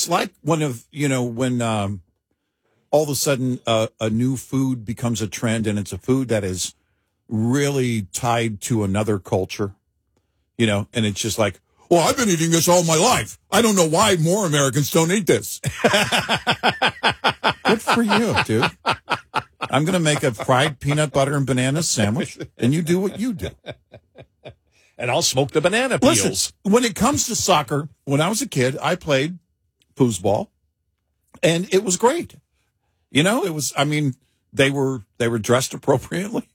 it's like when all of a sudden a new food becomes a trend, and it's a food that is really tied to another culture, and it's just like, well, I've been eating this all my life. I don't know why more Americans don't eat this. Good for you, dude. I'm going to make a fried peanut butter and banana sandwich, and you do what you do. And I'll smoke the banana peels. Listen, when it comes to soccer, when I was a kid, I played foosball, and it was great. It was, they were dressed appropriately.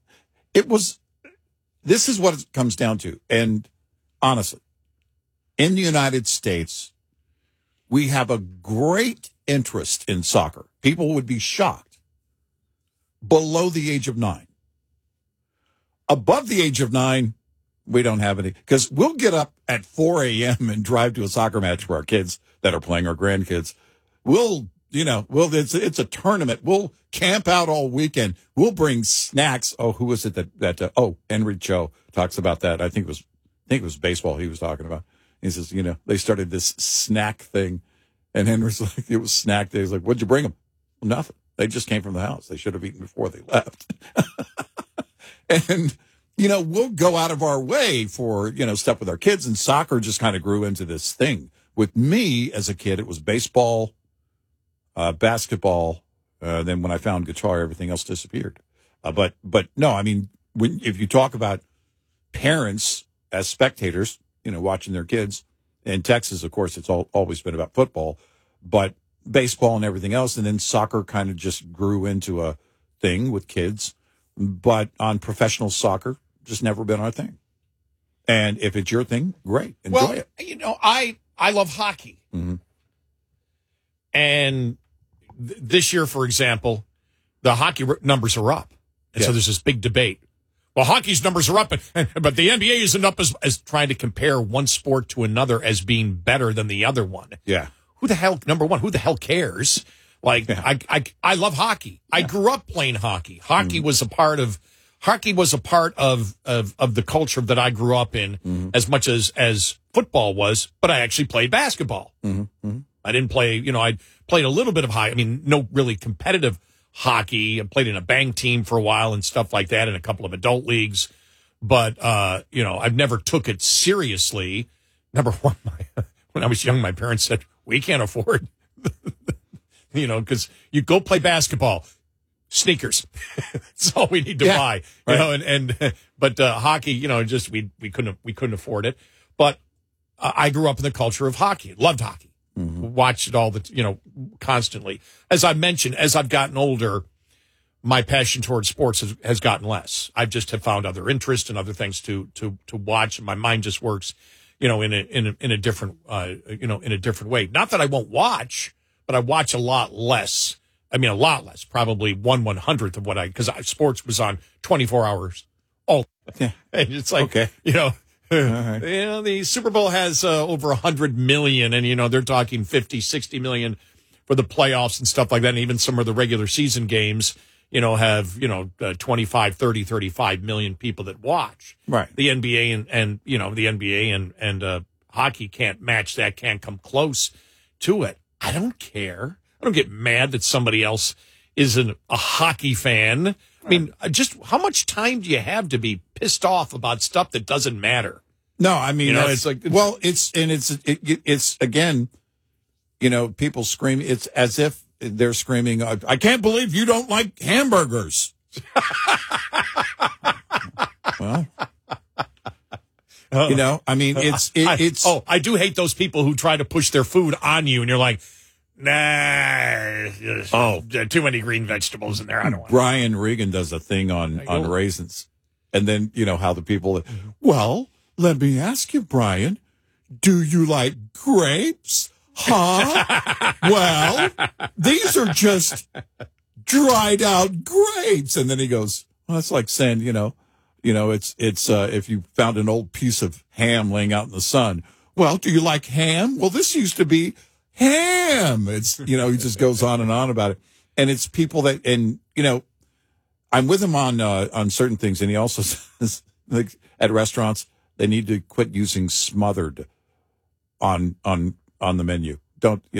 This is what it comes down to. And honestly, in the United States, we have a great interest in soccer. People would be shocked. Below the age of 9. Above the age of 9, we don't have any. Because we'll get up at 4 a.m. and drive to a soccer match for our kids that are playing, our grandkids. It's a tournament. We'll camp out all weekend. We'll bring snacks. Oh, who was it Henry Cho talks about that. I think it was baseball he was talking about. He says, they started this snack thing, and Henry's like, it was snack day. He's like, what'd you bring them? Well, nothing. They just came from the house. They should have eaten before they left. And, we'll go out of our way for, stuff with our kids, and soccer just kind of grew into this thing. With me as a kid, it was baseball, basketball. Then when I found guitar, everything else disappeared. But no, if you talk about parents as spectators, watching their kids in Texas, of course, it's always been about football, but baseball and everything else. And then soccer kind of just grew into a thing with kids, but on professional soccer, just never been our thing. And if it's your thing, great. Enjoy it. I love hockey. Mm-hmm. And this year, for example, the hockey numbers are up. And so there's this big debate. Well, hockey's numbers are up, but the NBA isn't up as trying to compare one sport to another as being better than the other one. Yeah. Number one, who the hell cares? Like, yeah. I love hockey. Yeah. I grew up playing hockey. Hockey was a part of the culture that I grew up in as much as football was, but I actually played basketball. Mm-hmm. I didn't play, I played a little bit of hockey. No really competitive hockey. I played in a bang team for a while and stuff like that in a couple of adult leagues. But, I've never took it seriously. Number one, when I was young, my parents said, we can't afford, because you go play basketball, sneakers. That's all we need to buy, right. But hockey, we couldn't afford it. But I grew up in the culture of hockey, loved hockey. Mm-hmm. Watched it all constantly. As I mentioned, as I've gotten older, my passion towards sports has gotten less. I've just have found other interests and other things to watch, and my mind just works, in a different way. Not that I won't watch, but I watch a lot less. A lot less, probably 1/100th of what because sports was on 24 hours. Oh, and it's like, okay. Right. The Super Bowl has over 100 million, and, they're talking 50, 60 million for the playoffs and stuff like that. And even some of the regular season games, have, 25, 30, 35 million people that watch. Right. The NBA and the NBA and hockey can't match that, can't come close to it. I don't care. I don't get mad that somebody else isn't a hockey fan. Just how much time do you have to be pissed off about stuff that doesn't matter? No, it's like, it's again, people scream. It's as if they're screaming, I can't believe you don't like hamburgers. Well, it's. I do hate those people who try to push their food on you, and you're like, nah, too many green vegetables in there. I don't want Brian Regan does a thing on raisins. And then, how the people, well, let me ask you, Brian, do you like grapes? Huh? Well, these are just dried out grapes. And then he goes, well, that's like saying, it's if you found an old piece of ham laying out in the sun. Well, do you like ham? Well, this used to be ham. It's, he just goes on and on about it. And it's people that, I'm with him on certain things. And he also says, like, at restaurants, they need to quit using smothered on the menu. Don't,